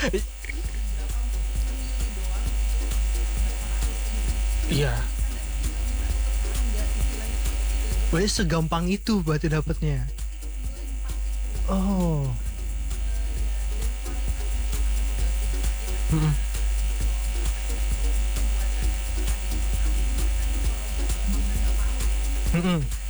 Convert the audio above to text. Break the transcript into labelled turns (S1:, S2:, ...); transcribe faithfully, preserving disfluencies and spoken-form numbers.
S1: Iya. Berarti segampang itu berarti dapatnya. Oh. Mm-mm. Mm-mm.